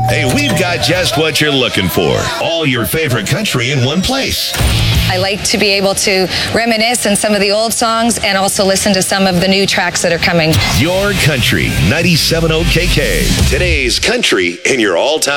Hey, we've got just what you're looking for. All your favorite country in one place. I like to be able to reminisce on some of the old songs and also listen to some of the new tracks that are coming. Your Country 97.0 KK. Today's country in your all-time